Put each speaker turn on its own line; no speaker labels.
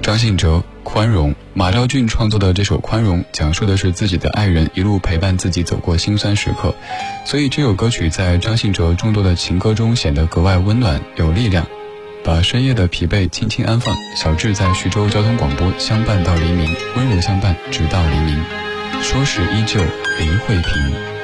张信哲《宽容》，马昭俊创作的这首《宽容》讲述的是自己的爱人一路陪伴自己走过辛酸时刻，所以这首歌曲在张信哲众多的情歌中显得格外温暖有力量，把深夜的疲惫轻轻安放。小智在徐州交通广播相伴到黎明，温柔相伴直到黎明。说时依旧林慧萍。